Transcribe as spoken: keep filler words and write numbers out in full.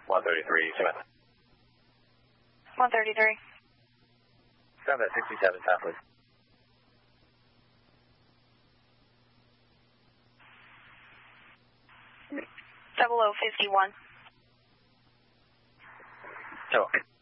one thirty-three, Samantha. one thirty-three. Combat sixty-seven, Southwest. Double O fifty-one. Oh, okay.